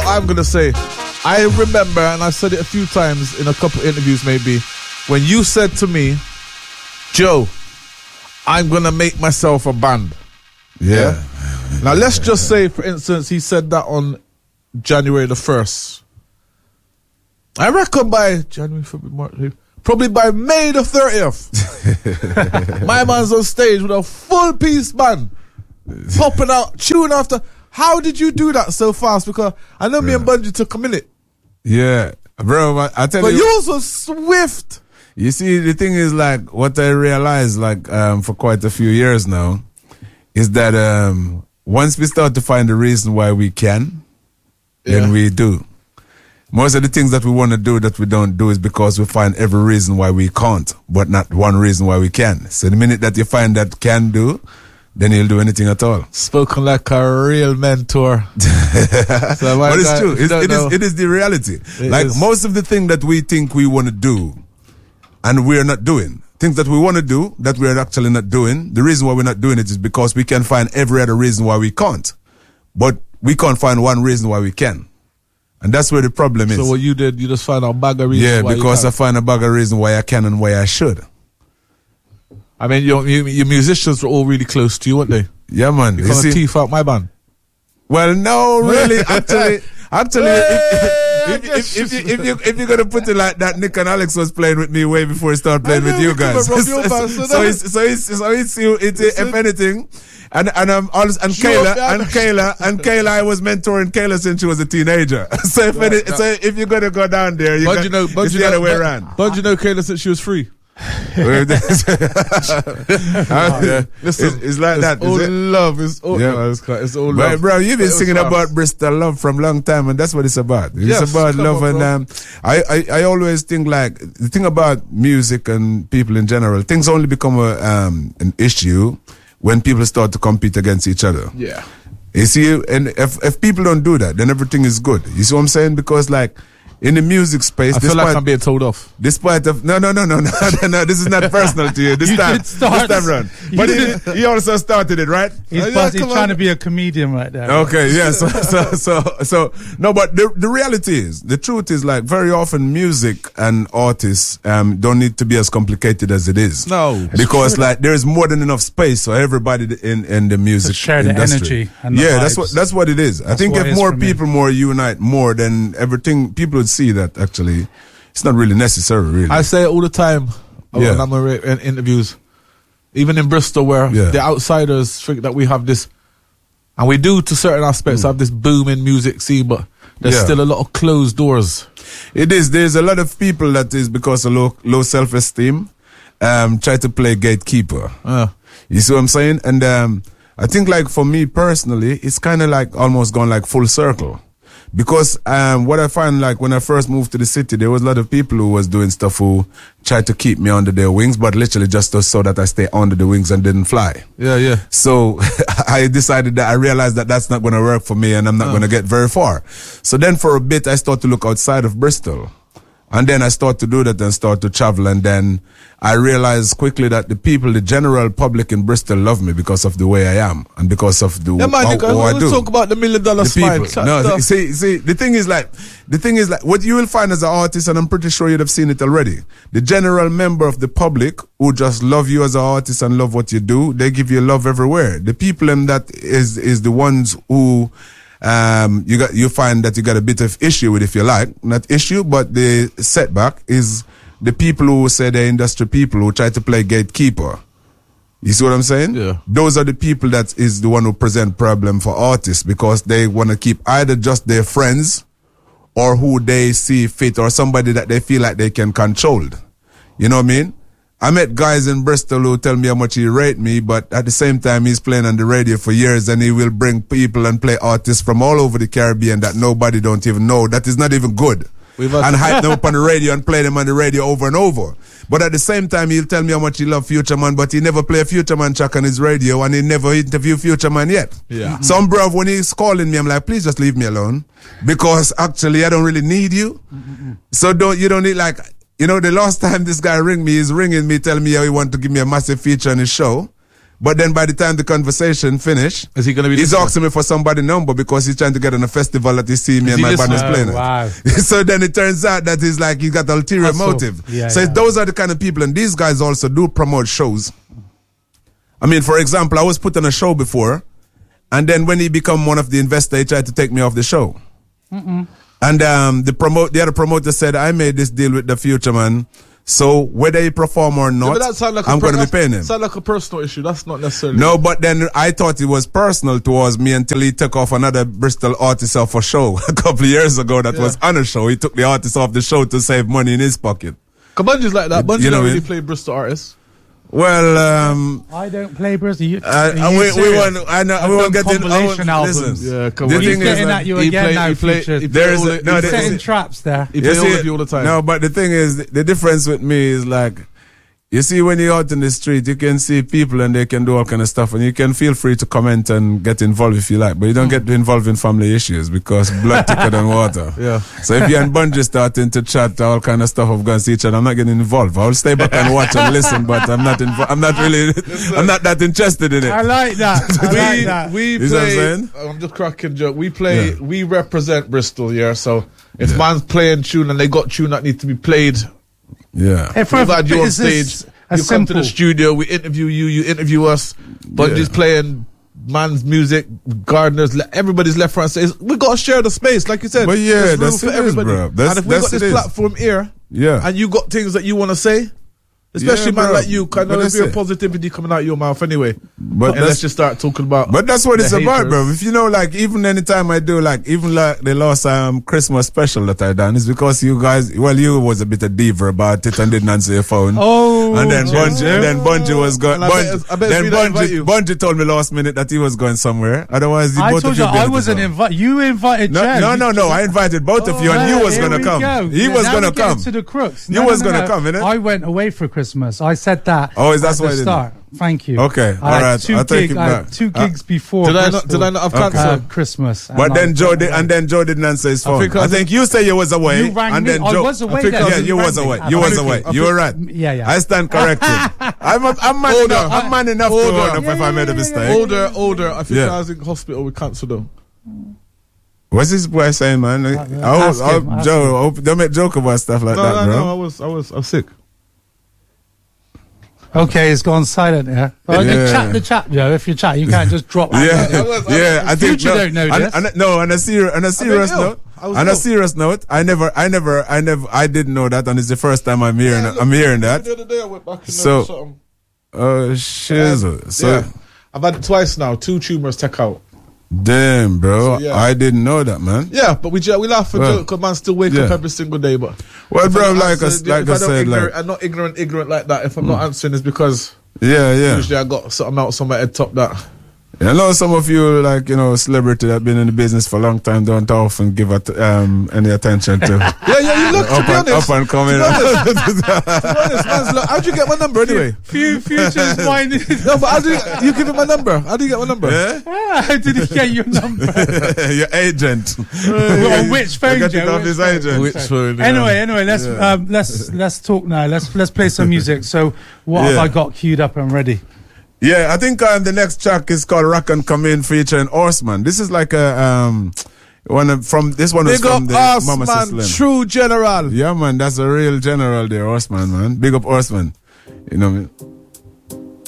I'm going to say. I remember, and I've said it a few times in a couple of interviews maybe, when you said to me, Joe, I'm going to make myself a band. Yeah. Now, let's just say, for instance, he said that on January the 1st. I reckon by January, February, March, probably by May the 30th, my man's on stage with a full piece band, popping out tune after. How did you do that so fast? Because I know me and Bungie took a minute. Yeah, bro, I tell you. But yours was swift. You see, the thing is, like, what I realized, like, for quite a few years now, is that once we start to find the reason why we can, then we do. Most of the things that we want to do that we don't do is because we find every reason why we can't, but not one reason why we can. So the minute that you find that can do, then you'll do anything at all. Spoken like a real mentor. But it's true. It is the reality. Most of the things that we think we want to do and we're not doing, things that we want to do that we're actually not doing, the reason why we're not doing it is because we can find every other reason why we can't. But we can't find one reason why we can. And that's where the problem is. So what you did, you just found a bag of reasons why because I find a bag of reasons why I can and why I should. I mean, your musicians were all really close to you, weren't they? Yeah, man. You can't teeth out my band. Well, no, really. Actually, if you're gonna put it like that, Nick and Alex was playing with me way before he started playing with you guys. So if anything, and Kayla, I was mentoring Kayla since she was a teenager. So if you're gonna go down there, it's the other way around. But you know Kayla since she was 3. Listen, it's like that. All love. It's all love. Bro, you've been singing about Bristol love from a long time, and that's what it's about. It's about love, and I always think, like, the thing about music and people in general, things only become an issue when people start to compete against each other. Yeah. You see, and if people don't do that, then everything is good. You see what I'm saying? Because, like, in the music space, I feel like I'm being told off. Despite of no, this is not personal to you. This time round. But he also started it, right? He's trying to be a comedian right there. Okay, yeah. So no, but the reality is, the truth is, like, very often music and artists don't need to be as complicated as it is. No, because like there is more than enough space for everybody in the music share the industry. Energy and the vibes. that's what it is. I think if more people more unite more, then everything people would see that actually it's not really necessary. Really, I say it all the time when I'm in interviews, even in Bristol, where the outsiders think that we have this, and we do to certain aspects have this booming music scene, but there's still a lot of closed doors. It is. There's a lot of people that is because of low self-esteem try to play gatekeeper. You see what I'm saying? And I think, like, for me personally, it's kind of like almost gone like full circle. Because what I find, like, when I first moved to the city, there was a lot of people who was doing stuff who tried to keep me under their wings, but literally just so that I stay under the wings and didn't fly. Yeah. So I decided that I realized that that's not going to work for me and I'm not going to get very far. So then for a bit, I started to look outside of Bristol. And then I start to do that and start to travel. And then I realized quickly that the general public in Bristol love me because of the way I am and because of how I do. Talk about the $1 million smile. See, the thing is like, what you will find as an artist, and I'm pretty sure you'd have seen it already, the general member of the public who just love you as an artist and love what you do, they give you love everywhere. The people in that is the ones who, you find that you got a bit of issue with, if you like, not issue, but the setback is the people who say they're industry people who try to play gatekeeper. You see what I'm saying? Yeah. Those are the people that is the one who present problem for artists because they want to keep either just their friends or who they see fit or somebody that they feel like they can control. You know what I mean? I met guys in Bristol who tell me how much he rate me, but at the same time he's playing on the radio for years and he will bring people and play artists from all over the Caribbean that nobody don't even know. That is not even good. And hype them up on the radio and play them on the radio over and over. But at the same time, he'll tell me how much he love Future Man, but he never play a Future Man track on his radio and he never interview Future Man yet. Yeah. So, bro, when he's calling me, I'm like, please just leave me alone because actually I don't really need you. So you don't need, like, you know, the last time this guy ring me, he's ringing me, telling me how he want to give me a massive feature on his show. But then by the time the conversation finished, Is he gonna be he's listening? asking me for somebody's number because he's trying to get on a festival that he see me and he my band is listening? playing. Oh, wow. So then it turns out that he's like he's got ulterior Hustle. motive. Yeah, So yeah. those are the kind of people, and these guys also do promote shows. I mean, for example, I was put on a show before, and then when he become one of the investors, he tried to take me off the show. And the other promoter said, I made this deal with the Future Man, so whether he perform or Yeah, not, but that sound like I'm going to be paying him. Sound like a personal issue. That's not necessarily. No, but then I thought it was personal towards me until he took off another Bristol artist off a show a couple of years ago that was on a show. He took the artist off the show to save money in his pocket. Bungee's like that. Bungie You know don't what I really mean? play Bristol artists. Well, I don't play Bristol. we won't get in. compilation albums. Listen, Yeah, come the on. He's thing is, getting that at you he again play- now, he play- Future. he there is all a- the- no, he there Setting is- traps there. He You play all see, of you all the time. No, but the thing is, the difference with me is like, you see, when you're out in the street, you can see people and they can do all kind of stuff, and you can feel free to comment and get involved if you like, but you don't get involved in family issues because blood thicker than water. Yeah. So if you and Bungie starting to chat all kind of stuff of guns to each other, I'm not getting involved. I'll stay back and watch and listen, but I'm not I'm not that interested in I it. like that. I like that. We You see what I'm play. saying? I'm just cracking joke. We play. Yeah. We represent Bristol. Yeah. So if man's playing tune and they got tune that need to be played, Yeah. If we've had you on it's stage. a You come to the simple- studio. We interview you. You interview us. Bungie's playing man's music. Gardeners. Everybody's left, front, and center. We got to share the space, like you said. But yeah, There's room that's for it is, everybody. bro. That's- And if we that's got this it is. platform here, Yeah. and you got things that you want to say, especially Yeah, man bro. like you, kind But of that's your it. positivity coming out your mouth anyway. But Let's that's just start talking about. But that's what the it's about, haters. bro. If you know, like, even anytime I do, like, even like the last Christmas special that I done, is because you guys, well, you was a bit of diva about it and didn't answer your phone. Oh, and then Bungie was going. And I bet Then we don't invite you. Bungie told me last minute that he was going somewhere. Otherwise, I both told of you you I be wasn't able to invited. You invited Jen. No. I invited both of you, and you was Here gonna we come. go. He Yeah, was now gonna we're getting come. to the crux. You was gonna come, innit? I went away for Christmas. I said that. Oh, is that at why the you didn't? start? Thank you. Okay, I had alright, I'll take it I back. had 2 gigs before. Did I Bristol, not have Okay. cancelled? Christmas. But and then I- Joe didn't answer his phone. I think you say you was away, You rang and me. then I Joe. was away think then. I Yeah, was- you was away. You was away. You were right. Yeah. I stand corrected. I'm man enough. I'm man enough to own up if I made a mistake. Older. I think Yeah. I was in hospital with cancer though. What's this boy saying, man? ask him, ask Joe, I hope- don't make joke about stuff like that, bro. No. I was sick. Okay, it's gone silent here. Well, Yeah. the chat, Joe. If you chat, you can't just drop. out Yeah, there. yeah. I think Future don't know this. On a serious ill. note. I was On a ill. serious note, I didn't know that, and it's the first time I'm hearing that. The other day I went back and So- something. Oh, shizzle. So, Yeah. I've had it twice now. 2 tumors take out. damn, bro. So, yeah. I didn't know that, man. Yeah, but we laugh and Well, joke because man still wake yeah. up every single day. But Well, if bro, I'm not like answering- I if I don't said, ignorant, like, I'm not ignorant like that. If I'm not answering, it's because yeah. usually I got something else on my head top that. I know some of you, like, celebrity that been in the business for a long time don't often give any attention to Yeah, you look to be honest. up and coming. To be honest, man's look, how'd you get my number anyway? Future's mine. No, but how do you give him my number? How do you get my number? Yeah? How did he get your number? Your agent. On which phone, I got it Joe? off his agent. Which phone? Yeah. Anyway, let's talk now. Let's play some music. So, what have Yeah. I got queued up and ready? Yeah, I think the next track is called Rock and Come In featuring Horseman. This is like a this one was Big from up the us, Mama man. Slim. True general. Yeah, man, that's a real general there, Horseman, man. Big up Horseman. You know what I mean?